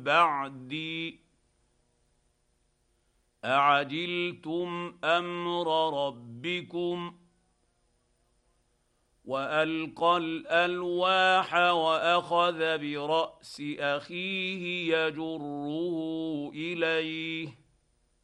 بعدي أعجلتم أمر ربكم وألقى الألواح وأخذ برأس أخيه يجره إليه